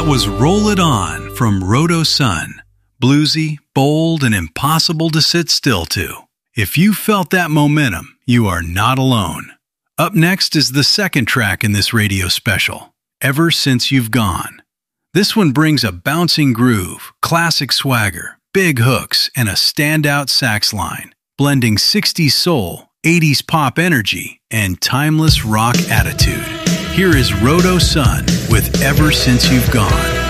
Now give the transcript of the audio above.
was Roll It On from Roto Sun. Bluesy, bold, and impossible to sit still to. If you felt that momentum, you are not alone. Up next is the second track in this radio special, Ever Since You've Gone. This one brings a bouncing groove, classic swagger, big hooks, and a standout sax line, blending 60s soul, 80s pop energy, and timeless rock attitude. Here is Roto Sun with Ever Since You've Gone.